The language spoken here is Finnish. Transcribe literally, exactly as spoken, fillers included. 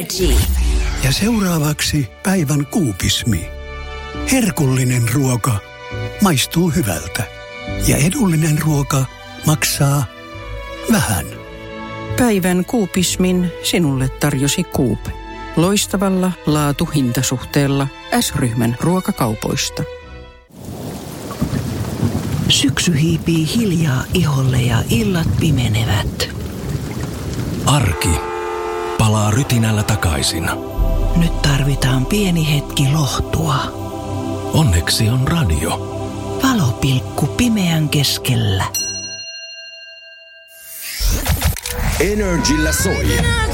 Energy. Ja seuraavaksi päivän kuupismi. Herkullinen ruoka maistuu hyvältä. Ja edullinen ruoka maksaa vähän. Päivän kuupismin sinulle tarjosi Coop. Loistavalla laatu-hintasuhteella S-ryhmän ruokakaupoista. Syksy hiipii hiljaa iholle ja illat pimenevät. Arki palaa rytinällä takaisin. Nyt tarvitaan pieni hetki lohtua. Onneksi on radio. Valopilkku pimeän keskellä. Energillä soi.